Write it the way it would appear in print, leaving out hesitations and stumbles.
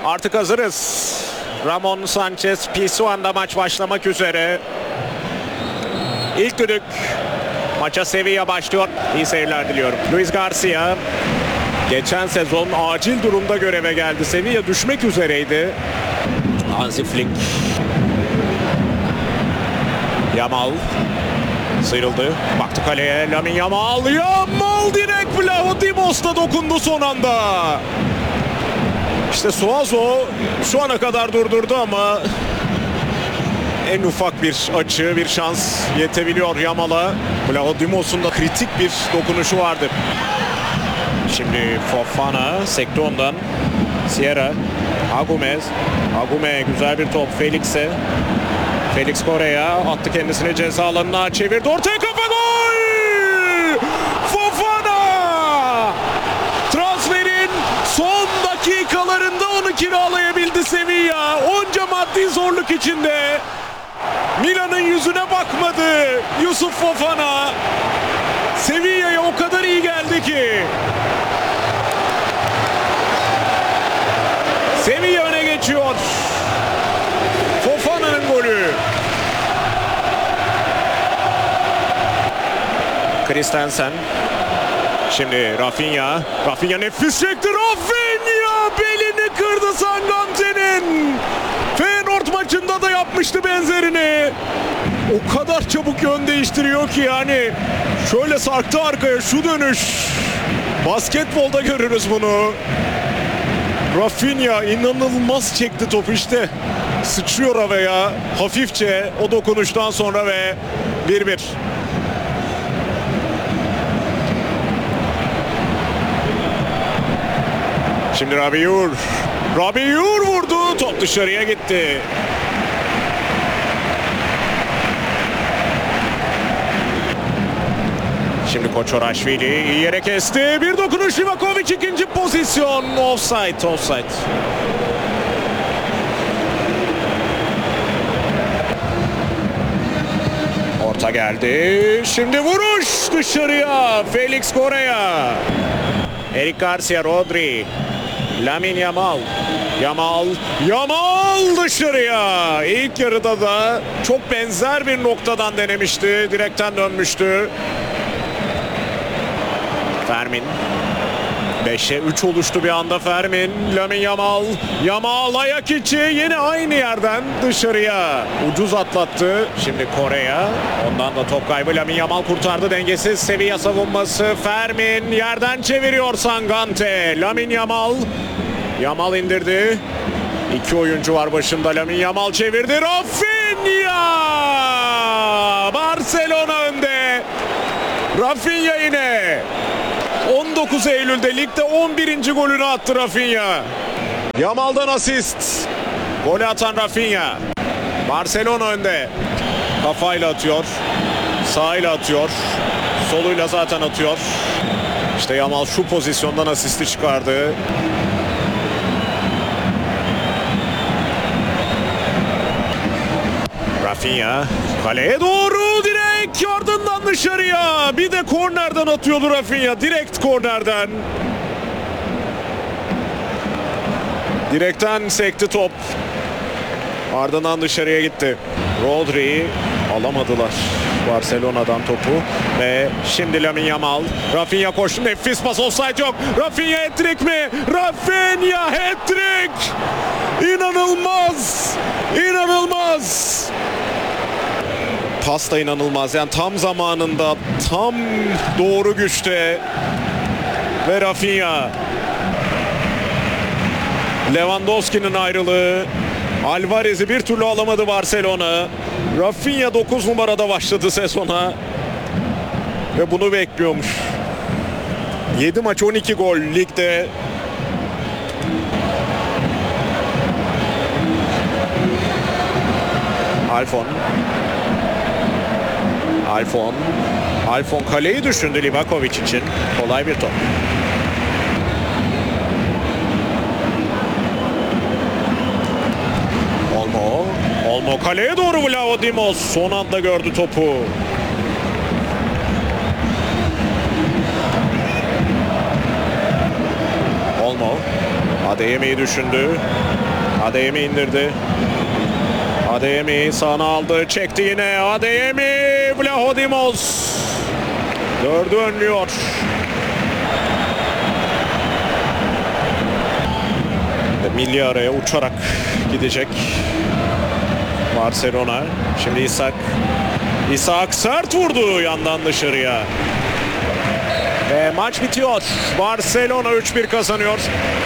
Artık hazırız. Ramon Sanchez Pizjuan'da maç başlamak üzere. İlk düdük. Maça Sevilla başlıyor. İyi seyirler diliyorum. Luis Garcia. Geçen sezon acil durumda göreve geldi. Sevilla düşmek üzereydi. Hansi Flick. Yamal. Sıyrıldı. Baktı kaleye. Lamine Yamal. Yamal direkt Vlaho Dimos'ta dokundu son anda. İşte Suazo şu ana kadar durdurdu ama en ufak bir açı, bir şans yetebiliyor Yamal'a. Vlaho Dimos'un da kritik bir dokunuşu vardı. Şimdi Fofana sekti ondan. Sierra. Agumez. Agume güzel bir top Felix'e. Felix Kore'ye attı, kendisini ceza alanına çevirdi. Ortaya kafa, gol! Fofana! Transferin son dakikalarında onu kiralayabildi Sevilla. Onca maddi zorluk içinde. Milan'ın yüzüne bakmadı Yusuf Fofana. Sevilla'ya o kadar iyi geldi ki. Sevilla öne geçiyor. Fofana'nın golü. Christensen. Şimdi Rafinha. Rafinha nefis çekti. Rafinha belini kırdı Sangante'nin. Feyenoord maçında da yapmıştı benzerini. O kadar çabuk yön değiştiriyor ki yani. Şöyle sarktı arkaya, şu dönüş. Basketbolda görürüz bunu. Rafinha inanılmaz çekti topu işte. Sıçrıyor havaya hafifçe o dokunuştan sonra ve 1-1. Şimdi Rabiur. Rabiur vurdu. Top dışarıya gitti. Şimdi Koçoraşvili iyi yere kesti. Bir dokunuş Livakovic, ikinci pozisyon. Offside, offside. Orta geldi. Şimdi vuruş dışarıya. Felix Korea. Eric Garcia, Rodri. Lamine Yamal. Yamal dışarıya. İlk yarıda da çok benzer bir noktadan denemişti. Direkten dönmüştü. Fermin. 5'e 3 oluştu bir anda Fermin. Lamine Yamal. Yamal ayak içi yine aynı yerden dışarıya. Ucuz atlattı. Şimdi Korea. Ondan da top kaybı. Lamine Yamal kurtardı. Dengesiz Sevilla savunması. Fermin yerden çeviriyor Sangante. Lamine Yamal. Yamal indirdi. İki oyuncu var başında. Lamine Yamal çevirdi. Rafinha! Barcelona önde. Rafinha yine. 19 Eylül'de ligde 11. golünü attı Rafinha. Yamal'dan asist. Golü atan Rafinha. Barcelona önde. Kafayla atıyor. Sağıyla atıyor. Soluyla zaten atıyor. İşte Yamal şu pozisyondan asisti çıkardı. Rafinha kaleye doğru direkt, ardından dışarıya. Bir de kornerden atıyordu Rafinha. Direkt kornerden. Direkten sekti top. Ardından dışarıya gitti. Rodri alamadılar Barcelona'dan topu. Ve şimdi Lamine Yamal. Rafinha koştu. Nefis pas, offside yok. Rafinha hat-trick mi? Rafinha hat-trick! İnanılmaz! İnanılmaz! Pas da inanılmaz. Yani tam zamanında, tam doğru güçte. Ve Rafinha. Lewandowski'nin ayrılığı. Alvarez'i bir türlü alamadı Barcelona. Rafinha 9 numarada başladı sezona. Ve bunu bekliyormuş. 7 maç 12 gol ligde. Alfon kaleyi düşündü Livakovic için. Kolay bir top. Olmo kaleye doğru Vlaho Dimos. Son anda gördü topu. Adeyemi'yi düşündü. Adeyemi indirdi. Adeyemi sağına aldı. Çekti yine. Adeyemi. Vlahodimos. 4'ü önlüyor. Milli araya uçarak gidecek Barcelona. Şimdi İshak sert vurdu yandan dışarıya. Ve maç bitiyor. Barcelona 3-1 kazanıyor.